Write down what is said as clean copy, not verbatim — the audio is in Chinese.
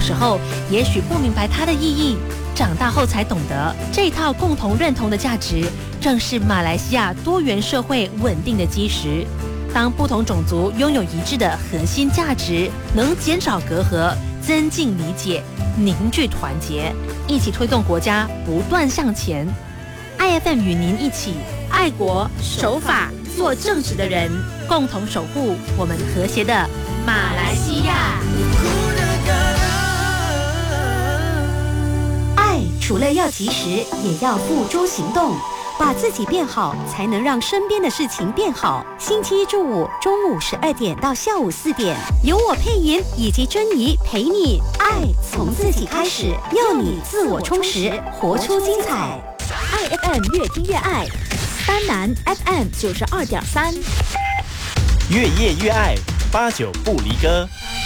时候也许不明白它的意义，长大后才懂得，这套共同认同的价值，正是马来西亚多元社会稳定的基石。当不同种族拥有一致的核心价值，能减少隔阂，增进理解，凝聚团结，一起推动国家不断向前。IFM 与您一起爱国守法做正直的人，共同守护我们和谐的马来西亚。 爱除了要及时，也要付诸行动。把自己变好，才能让身边的事情变好。星期一至五中午12点到下午4点，由我佩莹以及珍妮陪你爱从自己开始，要你自我充实，活出精彩。 IFM 越听越爱，丹南 FM92.3， 越夜越爱，89不离歌。